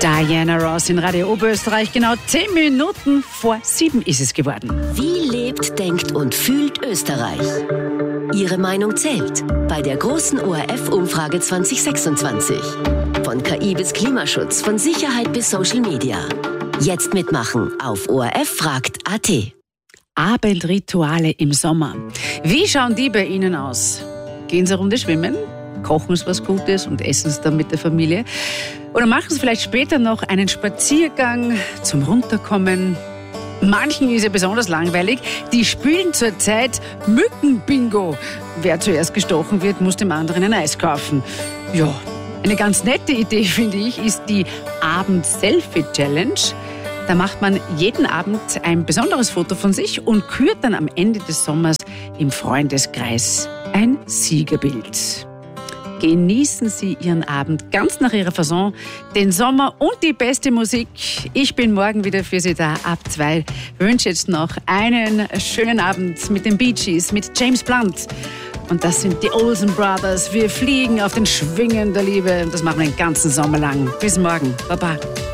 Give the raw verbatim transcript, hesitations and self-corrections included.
Diana Ross in Radio Oberösterreich. Genau zehn Minuten vor sieben ist es geworden. Wie lebt, denkt und fühlt Österreich? Ihre Meinung zählt bei der großen O R F-Umfrage zwanzig sechsundzwanzig. Von K I bis Klimaschutz, von Sicherheit bis Social Media. Jetzt mitmachen auf O R F fragt punkt a t. Abendrituale im Sommer. Wie schauen die bei Ihnen aus? Gehen Sie eine Runde schwimmen? Kochen Sie was Gutes und essen Sie dann mit der Familie? Oder machen Sie vielleicht später noch einen Spaziergang zum Runterkommen? Manchen ist ja besonders langweilig. Die spielen zurzeit Mückenbingo. Wer zuerst gestochen wird, muss dem anderen ein Eis kaufen. Ja, eine ganz nette Idee, finde ich, ist die Abend-Selfie-Challenge. Da macht man jeden Abend ein besonderes Foto von sich und kürt dann am Ende des Sommers im Freundeskreis ein Siegerbild. Genießen Sie Ihren Abend ganz nach Ihrer Fasson, den Sommer und die beste Musik. Ich bin morgen wieder für Sie da ab zwei. Ich wünsche jetzt noch einen schönen Abend mit den Bee Gees, mit James Blunt. Und das sind die Olsen Brothers. Wir fliegen auf den Schwingen der Liebe und das machen wir den ganzen Sommer lang. Bis morgen. Baba.